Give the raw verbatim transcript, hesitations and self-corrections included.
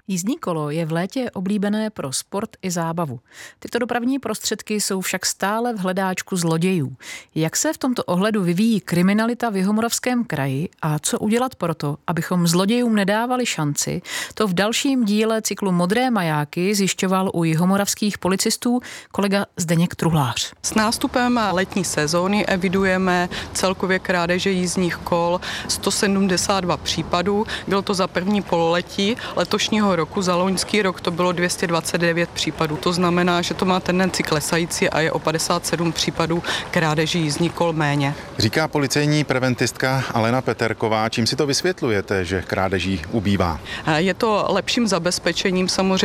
Jízdní kolo je v létě oblíbené pro sport i zábavu. Tyto dopravní prostředky jsou však stále v hledáčku zlodějů. Jak se v tomto ohledu vyvíjí kriminalita v Jihomoravském kraji a co udělat proto, abychom zlodějům nedávali šanci, to v dalším díle cyklu Modré majáky zjišťoval u jihomoravských policistů kolega Zdeněk Truhlář. S nástupem letní sezóny evidujeme celkově krádeže jízdních kol sto sedmdesát dva případů. Bylo to za první pololetí letošního roku, za loňský rok to bylo dvě stě dvacet devět případů. To znamená, že to má tendenci klesající a je o padesát sedm případů krádeží jízdních kol méně. Říká policejní preventistka Alena Peterková. Čím si to vysvětlujete, že krádeží ubývá? Je to lepším zabezpečením samozřejmě